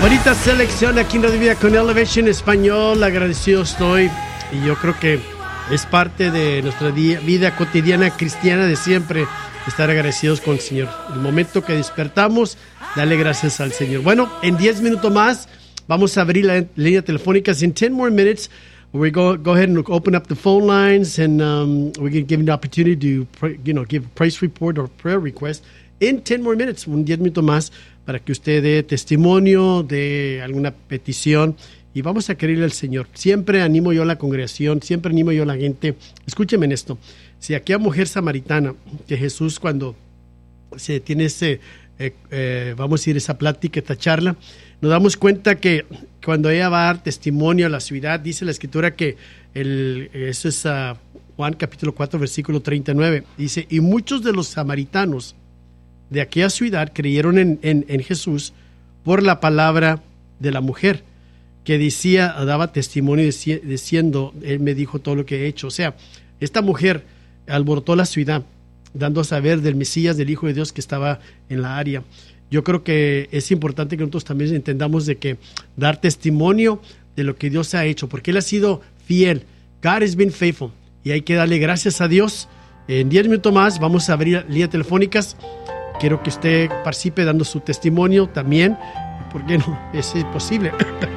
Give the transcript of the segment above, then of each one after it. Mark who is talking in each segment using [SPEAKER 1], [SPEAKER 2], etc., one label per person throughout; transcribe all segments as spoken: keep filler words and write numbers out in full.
[SPEAKER 1] Bonita selección aquí en Radio Vida con Elevation Español. Agradecido estoy y yo creo que es parte de nuestra vida cotidiana cristiana de siempre estar agradecidos con el Señor. El momento que despertamos, dale gracias al Señor. Bueno, en diez minutos más vamos a abrir la línea telefónica. In ten more minutes, we go go ahead and open up the phone lines, and um, we can give you the opportunity to pray, you know, give a praise report or prayer request. In ten more minutes, un diez minutos más, para que usted dé testimonio de alguna petición y vamos a quererle al Señor. Siempre animo yo a la congregación, siempre animo yo a la gente. Escúcheme en esto. Si aquella mujer samaritana, que Jesús cuando se tiene ese, eh, eh, vamos a decir, esa plática, esta charla, nos damos cuenta que cuando ella va a dar testimonio a la ciudad, dice la Escritura que el, eso es uh, Juan capítulo cuatro, versículo treinta y nueve, dice, y muchos de los samaritanos de aquella ciudad creyeron en, en, en Jesús por la palabra de la mujer, que decía, daba testimonio diciendo, él me dijo todo lo que he hecho. O sea, esta mujer alborotó la ciudad, dando a saber del Mesías, del Hijo de Dios que estaba en la área. Yo creo que es importante que nosotros también entendamos de que dar testimonio de lo que Dios ha hecho, porque Él ha sido fiel. God has been faithful. Y hay que darle gracias a Dios. En diez minutos más vamos a abrir líneas telefónicas. Quiero que usted participe dando su testimonio también. ¿Por qué no? Es imposible.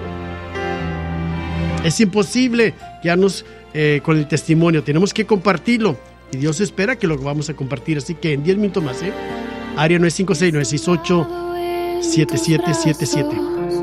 [SPEAKER 1] Es imposible quedarnos eh, con el testimonio. Tenemos que compartirlo. Y Dios espera que lo vamos a compartir. Así que en diez minutos más, ¿eh? Área nueve cinco seis, nueve seis ocho, siete siete siete siete.